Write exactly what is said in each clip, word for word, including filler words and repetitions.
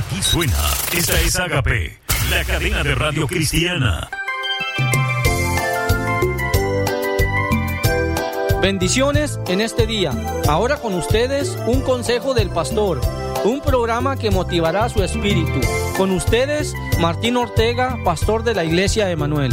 Aquí suena. Esta es Agape, la cadena de radio cristiana. Bendiciones en este día. Ahora con ustedes un consejo del pastor, un programa que motivará su espíritu. Con ustedes, Martín Ortega, pastor de la Iglesia Emanuel.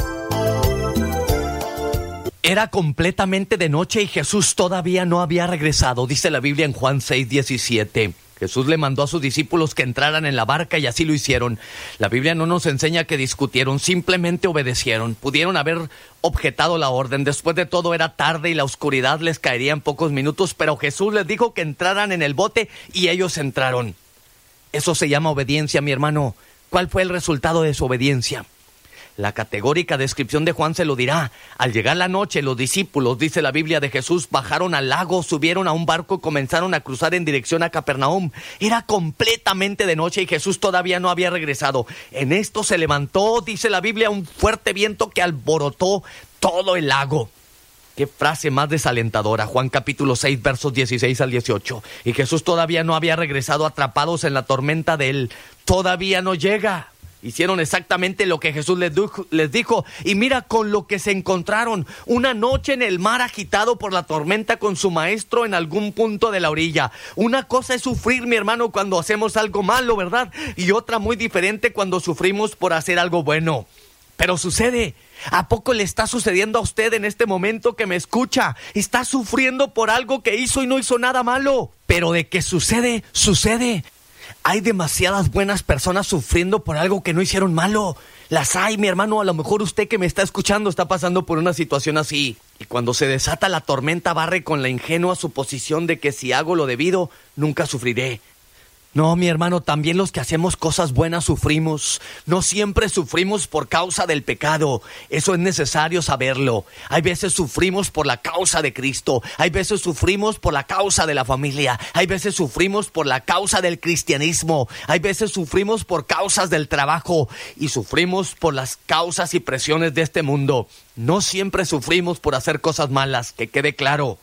Era completamente de noche y Jesús todavía no había regresado, dice la Biblia en Juan seis diecisiete. Jesús le mandó a sus discípulos que entraran en la barca y así lo hicieron. La Biblia no nos enseña que discutieron, simplemente obedecieron. Pudieron haber objetado la orden. Después de todo era tarde y la oscuridad les caería en pocos minutos, pero Jesús les dijo que entraran en el bote y ellos entraron. Eso se llama obediencia, mi hermano. ¿Cuál fue el resultado de su obediencia? La categórica descripción de Juan se lo dirá. Al llegar la noche, los discípulos, dice la Biblia de Jesús, bajaron al lago, subieron a un barco y comenzaron a cruzar en dirección a Capernaum. Era completamente de noche y Jesús todavía no había regresado. En esto se levantó, dice la Biblia, un fuerte viento que alborotó todo el lago. Qué frase más desalentadora. Juan capítulo seis, versos dieciséis al dieciocho. Y Jesús todavía no había regresado, atrapados en la tormenta de él. Todavía no llega. Hicieron exactamente lo que Jesús les dijo, les dijo. Y mira con lo que se encontraron. Una noche en el mar agitado por la tormenta con su maestro en algún punto de la orilla. Una cosa es sufrir, mi hermano, cuando hacemos algo malo, ¿verdad? Y otra muy diferente cuando sufrimos por hacer algo bueno. Pero sucede. ¿A poco le está sucediendo a usted en este momento que me escucha? Está sufriendo por algo que hizo y no hizo nada malo. Pero de que sucede, sucede. Hay demasiadas buenas personas sufriendo por algo que no hicieron malo. Las hay, mi hermano. A lo mejor usted que me está escuchando está pasando por una situación así. Y cuando se desata la tormenta, barre con la ingenua suposición de que si hago lo debido, nunca sufriré. No, mi hermano, también los que hacemos cosas buenas sufrimos. No siempre sufrimos por causa del pecado. Eso es necesario saberlo. Hay veces sufrimos por la causa de Cristo. Hay veces sufrimos por la causa de la familia. Hay veces sufrimos por la causa del cristianismo. Hay veces sufrimos por causas del trabajo. Y sufrimos por las causas y presiones de este mundo. No siempre sufrimos por hacer cosas malas, que quede claro.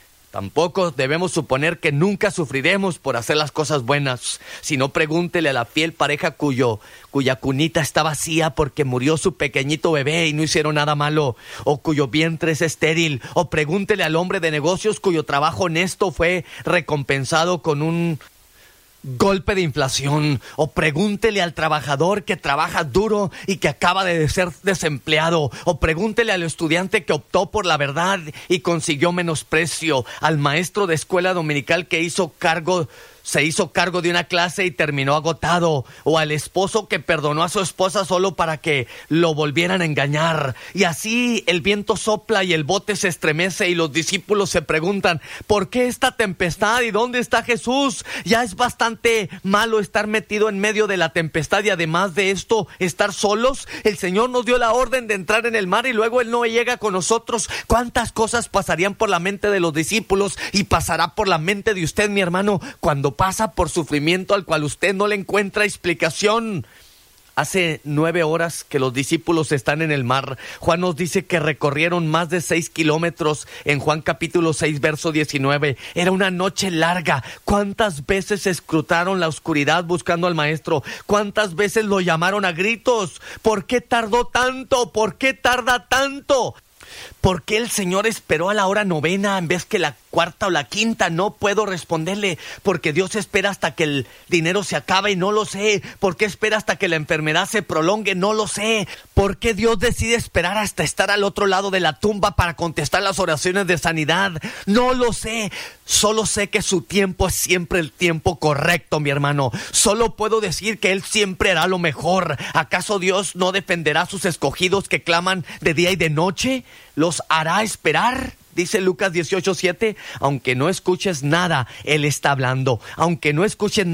Tampoco debemos suponer que nunca sufriremos por hacer las cosas buenas. Si no, pregúntele a la fiel pareja cuyo, cuya cunita está vacía porque murió su pequeñito bebé y no hicieron nada malo, o cuyo vientre es estéril, o pregúntele al hombre de negocios cuyo trabajo honesto fue recompensado con un golpe de inflación, o pregúntele al trabajador que trabaja duro y que acaba de ser desempleado, o pregúntele al estudiante que optó por la verdad y consiguió menosprecio, al maestro de escuela dominical que hizo cargo se hizo cargo de una clase y terminó agotado, o al esposo que perdonó a su esposa solo para que lo volvieran a engañar. Y así el viento sopla y el bote se estremece y los discípulos se preguntan, ¿por qué esta tempestad y dónde está Jesús? Ya es bastante malo estar metido en medio de la tempestad y además de esto estar solos. El Señor nos dio la orden de entrar en el mar y luego Él no llega con nosotros. ¿Cuántas cosas pasarían por la mente de los discípulos y pasará por la mente de usted, mi hermano, cuando pasa por sufrimiento al cual usted no le encuentra explicación? Hace nueve horas que los discípulos están en el mar. Juan nos dice que recorrieron más de seis kilómetros en Juan capítulo seis, verso diecinueve. Era una noche larga. ¿Cuántas veces escrutaron la oscuridad buscando al maestro? ¿Cuántas veces lo llamaron a gritos? ¿Por qué tardó tanto? ¿Por qué tarda tanto? ¿Por qué el Señor esperó a la hora novena en vez que la cuarta o la quinta? No puedo responderle. Porque Dios espera hasta que el dinero se acabe, no lo sé. ¿Por qué espera hasta que la enfermedad se prolongue? No lo sé. ¿Por qué Dios decide esperar hasta estar al otro lado de la tumba para contestar las oraciones de sanidad? No lo sé. Solo sé que su tiempo es siempre el tiempo correcto, mi hermano. Solo puedo decir que Él siempre hará lo mejor. ¿Acaso Dios no defenderá a sus escogidos que claman de día y de noche? ¿Los hará esperar? Dice Lucas dieciocho siete, aunque no escuches nada, Él está hablando. Aunque no escuches